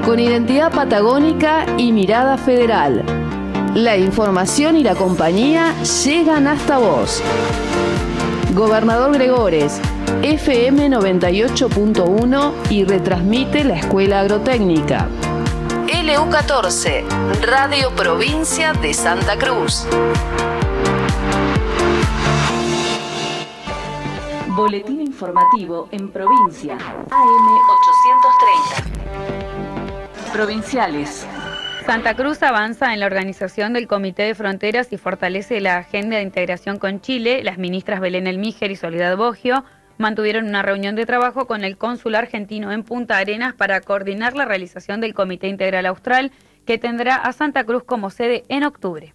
con identidad patagónica y mirada federal. La información y la compañía llegan hasta vos. Gobernador Gregores, FM 98.1 y retransmite la Escuela Agrotécnica. LU14, Radio Provincia de Santa Cruz. Boletín informativo en provincia. AM 830. Provinciales. Santa Cruz avanza en la organización del Comité de Fronteras y fortalece la agenda de integración con Chile. Las ministras Belén Elmíger y Soledad Boggio mantuvieron una reunión de trabajo con el cónsul argentino en Punta Arenas para coordinar la realización del Comité Integral Austral, que tendrá a Santa Cruz como sede en octubre.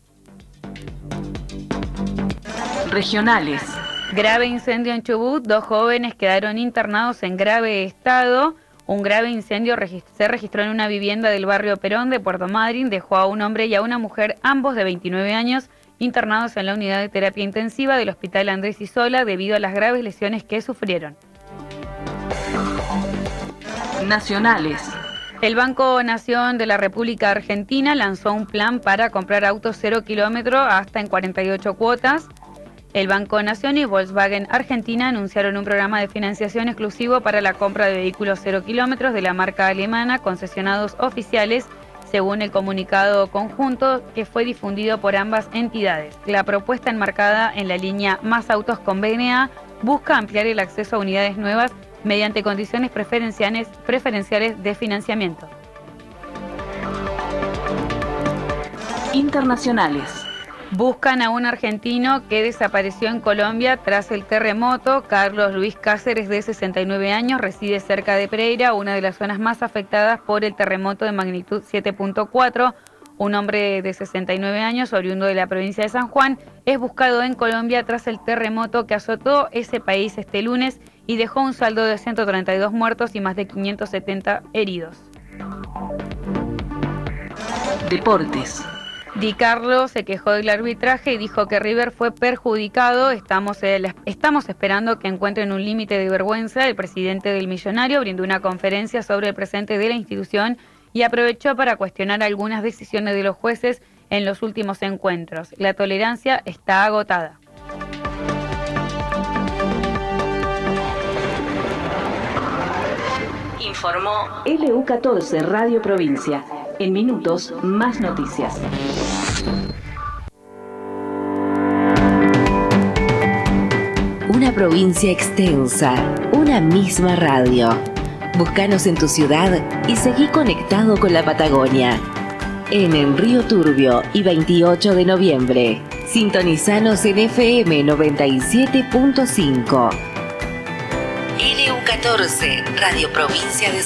Regionales. Grave incendio en Chubut, 2 jóvenes quedaron internados en grave estado. Un grave incendio se registró en una vivienda del barrio Perón de Puerto Madryn, dejó a un hombre y a una mujer, ambos de 29 años, internados en la unidad de terapia intensiva del Hospital Andrés Isola debido a las graves lesiones que sufrieron. Nacionales. El Banco Nación de la República Argentina lanzó un plan para comprar autos 0 kilómetro hasta en 48 cuotas. El Banco Nación y Volkswagen Argentina anunciaron un programa de financiación exclusivo para la compra de vehículos 0 kilómetros de la marca alemana concesionados oficiales, según el comunicado conjunto que fue difundido por ambas entidades. La propuesta enmarcada en la línea Más Autos con BNA busca ampliar el acceso a unidades nuevas mediante condiciones preferenciales de financiamiento. Internacionales. Buscan a un argentino que desapareció en Colombia tras el terremoto. Carlos Luis Cáceres, de 69 años, reside cerca de Pereira, una de las zonas más afectadas por el terremoto de magnitud 7.4. Un hombre de 69 años, oriundo de la provincia de San Juan, es buscado en Colombia tras el terremoto que azotó ese país este lunes y dejó un saldo de 132 muertos y más de 570 heridos. Deportes. Di Carlo se quejó del arbitraje y dijo que River fue perjudicado. Estamos esperando que encuentren un límite de vergüenza. El presidente del Millonario brindó una conferencia sobre el presente de la institución y aprovechó para cuestionar algunas decisiones de los jueces en los últimos encuentros. La tolerancia está agotada. Informó LU14 Radio Provincia. En minutos, más noticias. Una provincia extensa, una misma radio. Búscanos en tu ciudad y seguí conectado con la Patagonia. En Río Turbio y 28 de noviembre. Sintonizanos en FM 97.5. LU14, Radio Provincia de